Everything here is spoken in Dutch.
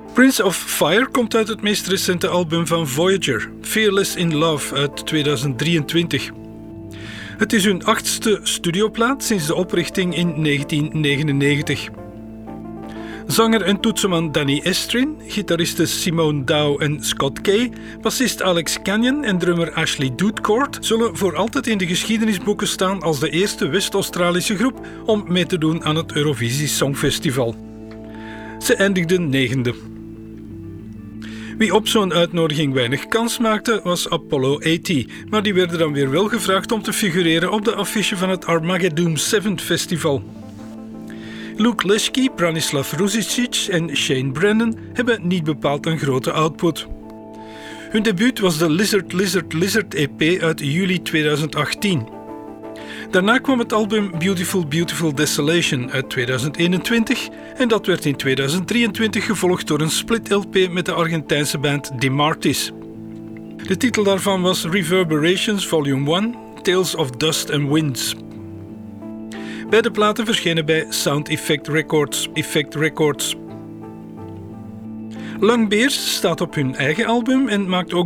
Prince of Fire komt uit het meest recente album van Voyager, Fearless in Love uit 2023. Het is hun 8e studioplaat sinds de oprichting in 1999. Zanger en toetsenman Danny Estrin, gitaristen Simone Dow en Scott Kay, bassist Alex Canyon en drummer Ashley Doodcourt zullen voor altijd in de geschiedenisboeken staan als de eerste West-Australische groep om mee te doen aan het Eurovisie Songfestival. Ze eindigden 9e. Wie op zo'n uitnodiging weinig kans maakte, was Apollo 80, maar die werden dan weer wel gevraagd om te figureren op de affiche van het Armageddon 7 Festival. Luke Leschke, Branislav Ružičić en Shane Brennan hebben niet bepaald een grote output. Hun debuut was de Lizard EP uit juli 2018. Daarna kwam het album Beautiful Desolation uit 2021 en dat werd in 2023 gevolgd door een split LP met de Argentijnse band Demartis. De titel daarvan was Reverberations Volume 1, Tales of Dust and Winds. Beide platen verschenen bij Sound Effect Records. Langbeers staat op hun eigen album en maakt ook